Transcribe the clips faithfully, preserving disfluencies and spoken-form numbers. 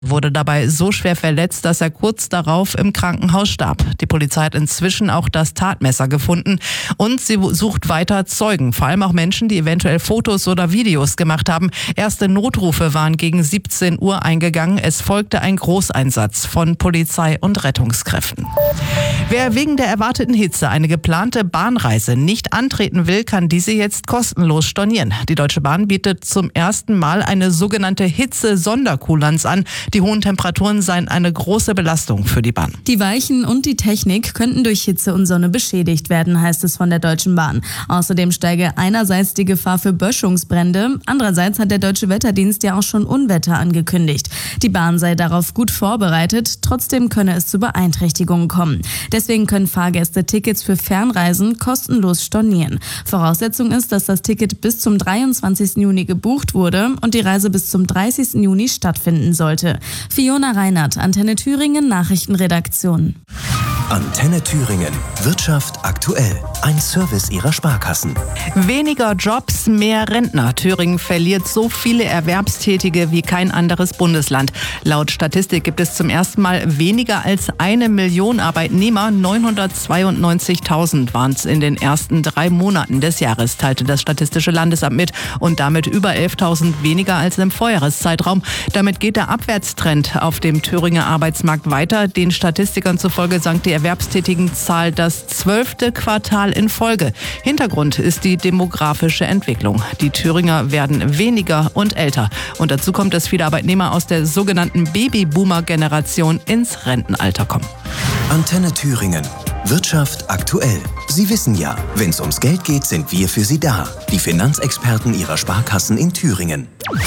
Wurde dabei so schwer verletzt, dass er kurz darauf im Krankenhaus starb. Die Polizei hat inzwischen auch das Tatmesser gefunden und sie sucht weiter Zeugen, vor allem auch Menschen, die eventuell Fotos oder Videos gemacht haben. Erste Notrufe waren gegen siebzehn Uhr eingegangen. Es folgte ein Großeinsatz von Polizei und Rettungskräften. Wer wegen der erwarteten Hitze eine geplante Bahnreise nicht antreten will, kann diese jetzt kostenlos stornieren. Die Deutsche Bahn bietet zum ersten Mal eine sogenannte Hitze-Sonderkulanz an. Die hohen Temperaturen seien eine große Belastung für die Bahn. Die Weichen und die Technik könnten durch Hitze und Sonne beschädigt werden, heißt es von der Deutschen Bahn. Außerdem steige einerseits die Gefahr für Böschungsbrände, andererseits hat der Deutsche Wetterdienst ja auch schon Unwetter angekündigt. Die Bahn sei darauf gut vorbereitet, trotzdem könne es zu Beeinträchtigungen kommen. Deswegen können Fahrgäste Tickets für Fernreisen kostenlos stornieren. Voraussetzung ist, dass das Ticket bis zum dreiundzwanzigsten Juni gebucht wurde und die Reise bis zum dreißigsten Juni stattfinden sollte. Fiona Reinhardt, Antenne Thüringen, Nachrichtenredaktion. Antenne Thüringen. Wirtschaft aktuell. Ein Service ihrer Sparkassen. Weniger Jobs, mehr Rentner. Thüringen verliert so viele Erwerbstätige wie kein anderes Bundesland. Laut Statistik gibt es zum ersten Mal weniger als eine Million Arbeitnehmer. neunhundertzweiundneunzigtausend waren es in den ersten drei Monaten des Jahres, teilte das Statistische Landesamt mit. Und damit über elftausend weniger als im Vorjahreszeitraum. Damit geht der Abwärtstrend auf dem Thüringer Arbeitsmarkt weiter. Den Statistikern zufolge sank die Erwerbstätigenzahl das zwölfte Quartal in Folge. Hintergrund ist die demografische Entwicklung. Die Thüringer werden weniger und älter. Und dazu kommt, dass viele Arbeitnehmer aus der sogenannten Babyboomer-Generation ins Rentenalter kommen. Antenne Thüringen. Wirtschaft aktuell. Sie wissen ja, wenn es ums Geld geht, sind wir für Sie da. Die Finanzexperten Ihrer Sparkassen in Thüringen.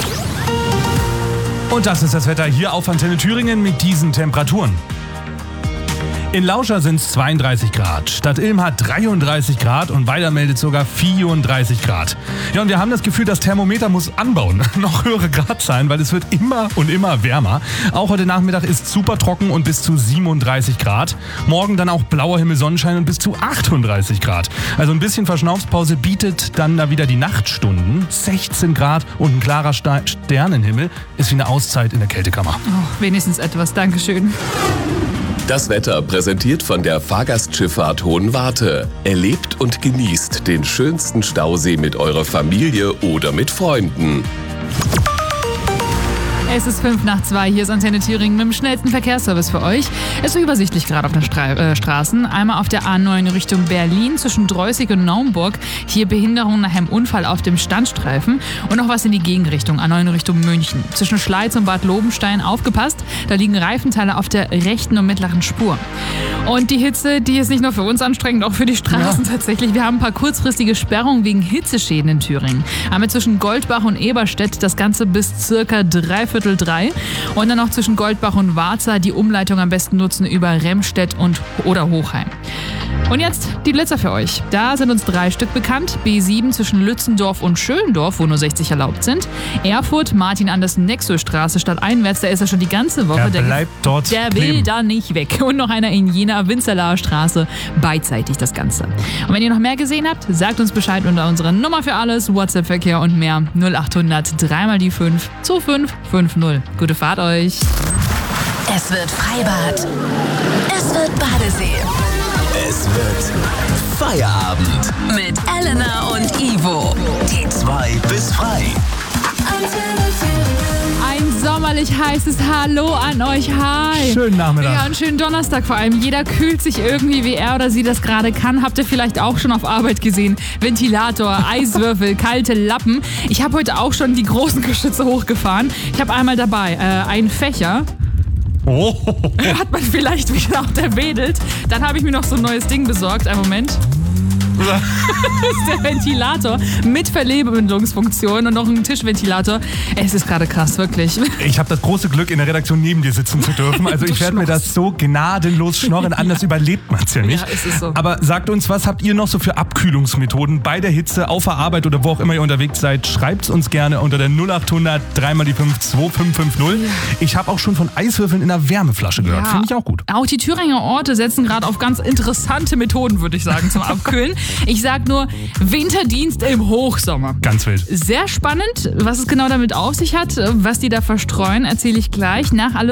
Und das ist das Wetter hier auf Antenne Thüringen mit diesen Temperaturen. In Lauscha sind es zweiunddreißig Grad, Stadt Ilm hat dreiunddreißig Grad und Weiler meldet sogar vierunddreißig Grad. Ja, und wir haben das Gefühl, das Thermometer muss anbauen, noch höhere Gradzahlen, weil es wird immer und immer wärmer. Auch heute Nachmittag ist super trocken und bis zu siebenunddreißig Grad. Morgen dann auch blauer Himmel, Sonnenschein und bis zu achtunddreißig Grad. Also ein bisschen Verschnaufspause bietet dann da wieder die Nachtstunden. sechzehn Grad und ein klarer Sternenhimmel ist wie eine Auszeit in der Kältekammer. Oh, wenigstens etwas, Dankeschön. Das Wetter präsentiert von der Fahrgastschifffahrt Hohenwarte. Erlebt und genießt den schönsten Stausee mit eurer Familie oder mit Freunden. Es ist fünf nach zwei, hier ist Antenne Thüringen mit dem schnellsten Verkehrsservice für euch. Es ist übersichtlich gerade auf den Stra- äh, Straßen. Einmal auf der A neun Richtung Berlin zwischen Dreußig und Naumburg. Hier Behinderung nach einem Unfall auf dem Standstreifen. Und noch was in die Gegenrichtung, A neun Richtung München. Zwischen Schleiz und Bad Lobenstein aufgepasst. Da liegen Reifenteile auf der rechten und mittleren Spur. Und die Hitze, die ist nicht nur für uns anstrengend, auch für die Straßen ja. tatsächlich. Wir haben ein paar kurzfristige Sperrungen wegen Hitzeschäden in Thüringen. Einmal zwischen Goldbach und Eberstedt, das Ganze bis circa dreiviertel drei. Und dann noch zwischen Goldbach und Warza die Umleitung am besten nutzen über Remstedt und oder Hochheim. Und jetzt die Blitzer für euch. Da sind uns drei Stück bekannt. B sieben zwischen Lützendorf und Schöllendorf, wo nur sechzig erlaubt sind. Erfurt, Martin-Andersen-Nexö-Straße stadteinwärts, da ist er schon die ganze Woche. Der bleibt der, dort Der kleben. will da nicht weg. Und noch einer in Jena, Winzerlaer Straße, beidseitig das Ganze. Und wenn ihr noch mehr gesehen habt, sagt uns Bescheid unter unserer Nummer für alles, WhatsApp-Verkehr und mehr. null achthundert drei mal die fünf zwei fünf fünf null. Gute Fahrt euch. Es wird Freibad. Es wird Badesee. Es wird Feierabend. Mit Elena und Ivo. Die zwei bis frei. Ein sommerlich heißes Hallo an euch. Hi. Schönen Nachmittag. Ja, einen schönen Donnerstag vor allem. Jeder kühlt sich irgendwie, wie er oder sie das gerade kann. Habt ihr vielleicht auch schon auf Arbeit gesehen? Ventilator, Eiswürfel, kalte Lappen. Ich habe heute auch schon die großen Geschütze hochgefahren. Ich habe einmal dabei äh, einen Fächer. Oh. Hat man vielleicht, wie auch der wedelt. Dann habe ich mir noch so ein neues Ding besorgt. Einen Moment. Das ist der Ventilator mit Verlebensfunktion und noch ein Tischventilator. Es ist gerade krass, wirklich. Ich habe das große Glück, in der Redaktion neben dir sitzen zu dürfen. Also ich werde mir das so gnadenlos schnorren, anders ja. überlebt man es ja nicht. Ja, ist es so. Aber sagt uns, was habt ihr noch so für Abkühlungsmethoden bei der Hitze, auf der Arbeit oder wo auch immer ihr unterwegs seid? Schreibt es uns gerne unter der null achthundert drei mal die fünf zwei fünf fünf null. Ja. Ich habe auch schon von Eiswürfeln in einer Wärmeflasche gehört. Ja. Finde ich auch gut. Auch die Thüringer Orte setzen gerade auf ganz interessante Methoden, würde ich sagen, zum Abkühlen. Ich sag nur Winterdienst im Hochsommer. Ganz wild. Sehr spannend, was es genau damit auf sich hat, was die da verstreuen, erzähle ich gleich nach alle